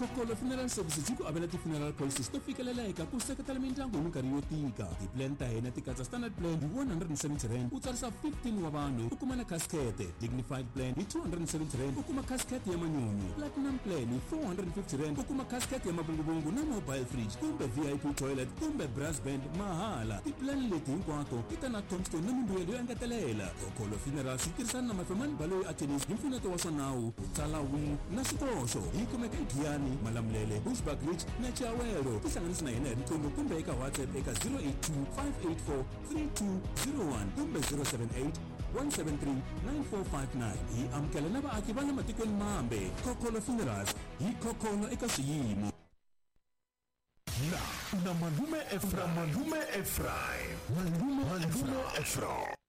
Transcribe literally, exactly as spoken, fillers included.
Kokolo Funeral Services yi ku avela ti-funeral policies to fikeleleka ku seketela mindyangu hi minkarhi yo tika. Ti-plan ta hina ti katsa standard plan hi one hundred seventy rand u tsarisa fifteen wa vanhu u kuma na casket. Dignified plan hi two hundred seventy rand u kuma casket ya manyunyu. Platinum plan hi four hundred fifty rand u kuma casket ya mabungubungu na mobile fridge kumbe V I P toilet kumbe brass band mahala. Ti-plan leti hinkwato ti ta na tombstone na mimbuyelo yo engetelela. Kokolo Funeral swi tirhisana na mafemani baloyi attorneys hi mpfuneto wa swa nawu u tsala wing na swikoxo hi kumeka eGiyani, Malamulele, Bushbuckridge na Chawelo. Tihlanganisa na hina hi riqingho kumbe eka WhatsApp eka zero eight two five eight four three two zero one kumbe zero seven eight one seven three nine four five nine. Hi amukela na vaaki va le matikweni mambe. Kokolo Funerals hi kokolo eka swiyimo. Na, na Malume Efraim. Malume Efraim. Malume Efraim.